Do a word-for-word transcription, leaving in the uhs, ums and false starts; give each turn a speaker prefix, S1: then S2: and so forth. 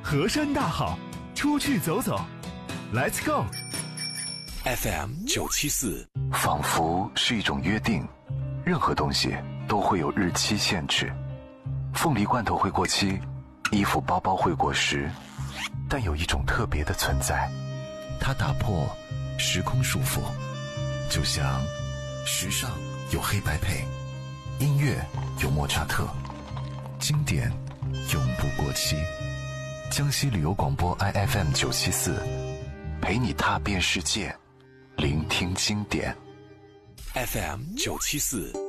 S1: 河山大好，出去走走 ，Let's go。
S2: F M 九七四，
S3: 仿佛是一种约定，任何东西都会有日期限制。凤梨罐头会过期，衣服包包会过时，但有一种特别的存在，它打破时空束缚，就像时尚有黑白配，音乐有莫扎特，经典永不过期。江西旅游广播 I F M 九七四，陪你踏遍世界，聆听经典。
S2: F M 九七四。